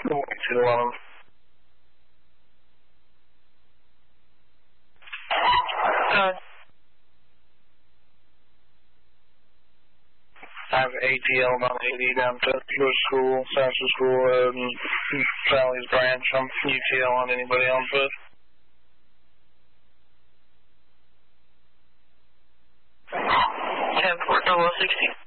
211. I have ATL 180 down to Lewis School, Sasser School, Sally's branch. I'm UTL on anybody on foot. 10-4, 0060.